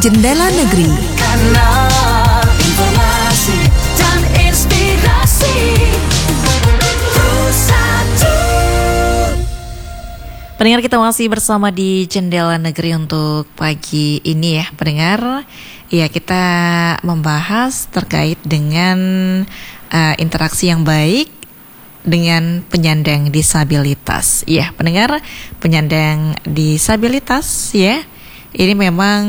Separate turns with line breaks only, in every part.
Jendela Negeri.
Kanal informasi dan inspirasi Bersatu.
Pendengar, kita masih bersama di Jendela Negeri untuk pagi ini ya pendengar. Ya, kita membahas terkait dengan interaksi yang baik dengan penyandang disabilitas. Ya pendengar, penyandang disabilitas ya, ini memang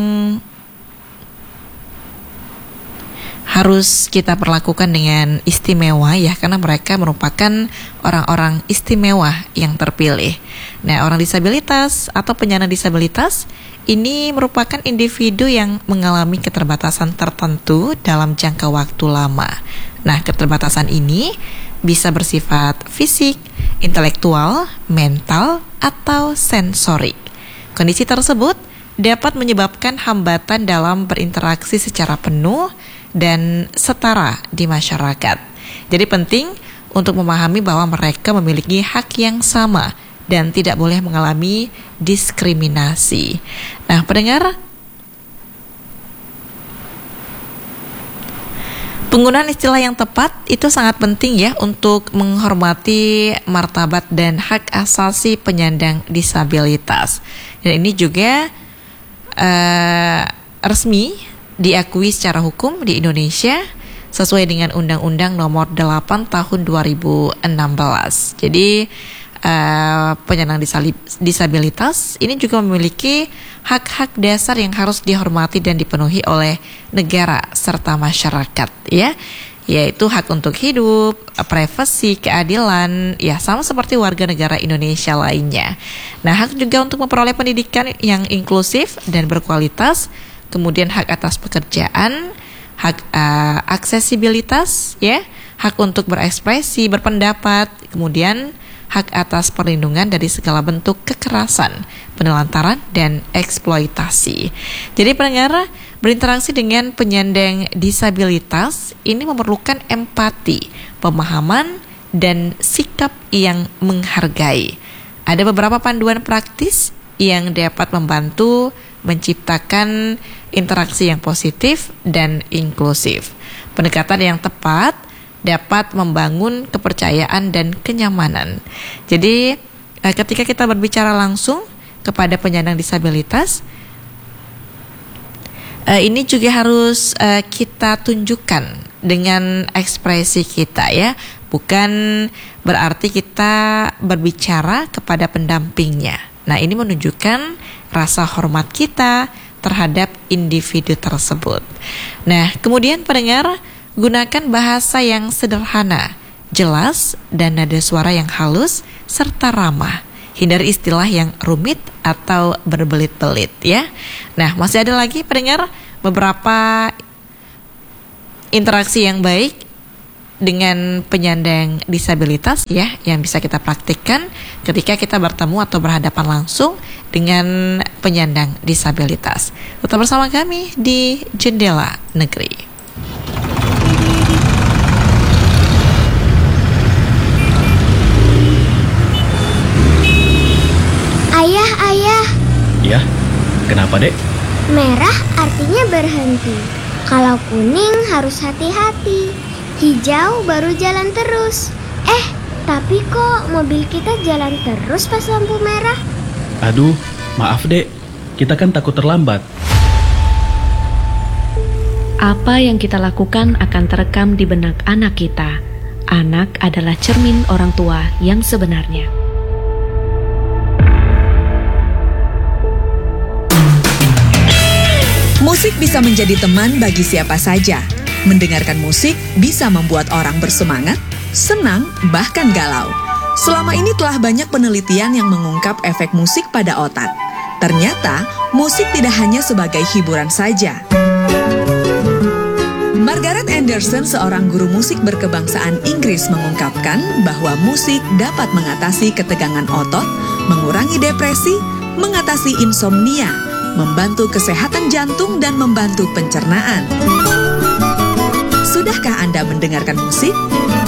harus kita perlakukan dengan istimewa ya, karena mereka merupakan orang-orang istimewa yang terpilih. Nah, orang disabilitas atau penyandang disabilitas ini merupakan individu yang mengalami keterbatasan tertentu dalam jangka waktu lama. Nah, keterbatasan ini bisa bersifat fisik, intelektual, mental, atau sensorik. Kondisi tersebut dapat menyebabkan hambatan dalam berinteraksi secara penuh dan setara di masyarakat. Jadi penting untuk memahami bahwa mereka memiliki hak yang sama dan tidak boleh mengalami diskriminasi. Nah, pendengar, penggunaan istilah yang tepat itu sangat penting ya untuk menghormati martabat dan hak asasi penyandang disabilitas. Dan ini juga resmi diakui secara hukum di Indonesia sesuai dengan Undang-Undang Nomor 8 Tahun 2016. Jadi penyandang disabilitas ini juga memiliki hak-hak dasar yang harus dihormati dan dipenuhi oleh negara serta masyarakat ya, yaitu hak untuk hidup, privasi, keadilan, ya sama seperti warga negara Indonesia lainnya. Nah, hak juga untuk memperoleh pendidikan yang inklusif dan berkualitas, kemudian hak atas pekerjaan, hak aksesibilitas, ya, hak untuk berekspresi, berpendapat, kemudian hak atas perlindungan dari segala bentuk kekerasan, penelantaran, dan eksploitasi. Jadi pendengar, berinteraksi dengan penyandang disabilitas ini memerlukan empati, pemahaman, dan sikap yang menghargai. Ada beberapa panduan praktis yang dapat membantu menciptakan interaksi yang positif dan inklusif. Pendekatan yang tepat dapat membangun kepercayaan dan kenyamanan. Jadi ketika kita berbicara langsung kepada penyandang disabilitas, ini juga harus kita tunjukkan dengan ekspresi kita ya, bukan berarti kita berbicara kepada pendampingnya. Nah, ini menunjukkan rasa hormat kita terhadap individu tersebut. Nah, kemudian pendengar, gunakan bahasa yang sederhana, jelas, dan nada suara yang halus serta ramah. Hindari istilah yang rumit atau berbelit-belit ya. Nah, masih ada lagi pendengar beberapa interaksi yang baik dengan penyandang disabilitas ya, yang bisa kita praktikkan ketika kita bertemu atau berhadapan langsung dengan penyandang disabilitas. Tetap bersama kami di Jendela Negeri.
Ayah.
Ya, kenapa dek?
Merah artinya berhenti. Kalau kuning harus hati-hati. Hijau baru jalan terus. Tapi kok mobil kita jalan terus pas lampu merah?
Aduh, maaf dek, kita kan takut terlambat.
Apa yang kita lakukan akan terekam di benak anak kita. Anak adalah cermin orang tua yang sebenarnya.
Musik bisa menjadi teman bagi siapa saja. Mendengarkan musik bisa membuat orang bersemangat, senang, bahkan galau. Selama ini telah banyak penelitian yang mengungkap efek musik pada otak. Ternyata, musik tidak hanya sebagai hiburan saja. Margaret Anderson, seorang guru musik berkebangsaan Inggris, mengungkapkan bahwa musik dapat mengatasi ketegangan otot, mengurangi depresi, mengatasi insomnia, membantu kesehatan jantung, dan membantu pencernaan. Sudahkah Anda mendengarkan musik?